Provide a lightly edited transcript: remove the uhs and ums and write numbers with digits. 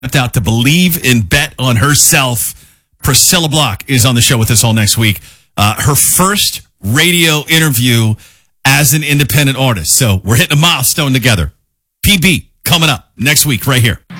out to believe and bet on herself. Priscilla Block is on the show with us all next week. Her first radio interview as an independent artist. So we're hitting a milestone together. PB coming up next week right here.